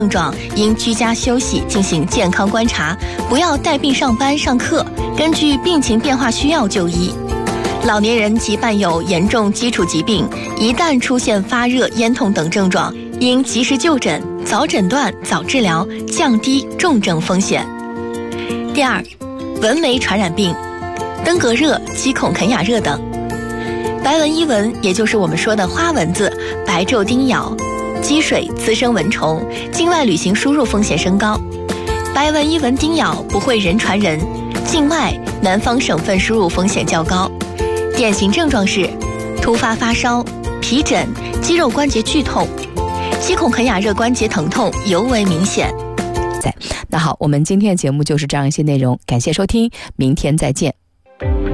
症状应居家休息，进行健康观察，不要带病上班上课，根据病情变化需要就医。老年人及伴有严重基础疾病，一旦出现发热、咽痛等症状，应及时就诊，早诊断、早治疗，降低重症风险。第二，蚊媒传染病，登革热、鸡孔肯雅热等。白纹伊蚊，也就是我们说的花蚊子、白昼叮咬、积水滋生蚊虫，境外旅行输入风险升高。白纹伊蚊叮咬不会人传人，境外南方省份输入风险较高。典型症状是突发发烧、皮疹、肌肉关节剧痛，鸡孔肯雅热关节疼痛尤为明显。 那好，我们今天的节目就是这样一些内容，感谢收听，明天再见。